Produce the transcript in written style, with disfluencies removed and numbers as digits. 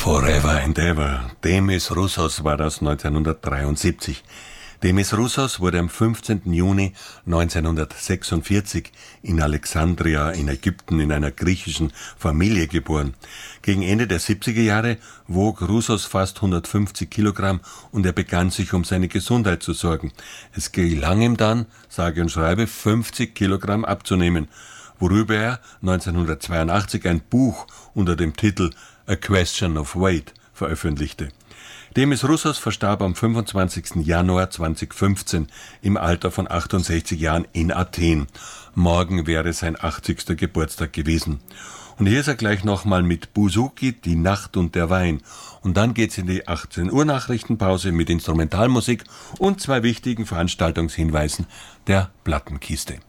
Forever and Ever. Demis Roussos war das 1973. Demis Roussos wurde am 15. Juni 1946 in Alexandria in Ägypten in einer griechischen Familie geboren. Gegen Ende der 70er Jahre wog Roussos fast 150 Kilogramm und er begann sich um seine Gesundheit zu sorgen. Es gelang ihm dann, sage und schreibe, 50 Kilogramm abzunehmen, worüber er 1982 ein Buch unter dem Titel A Question of Weight veröffentlichte. Demis Roussos verstarb am 25. Januar 2015 im Alter von 68 Jahren in Athen. Morgen wäre sein 80. Geburtstag gewesen. Und hier ist er gleich nochmal mit Bouzouki, Die Nacht und der Wein. Und dann geht's in die 18 Uhr Nachrichtenpause mit Instrumentalmusik und 2 wichtigen Veranstaltungshinweisen der Plattenkiste.